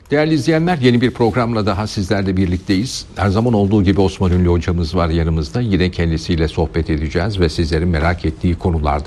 Değerli izleyenler, yeni bir programla daha sizlerle birlikteyiz. Her zaman olduğu gibi Osman Ünlü hocamız var yanımızda. Yine kendisiyle sohbet edeceğiz ve sizlerin merak ettiği konulardan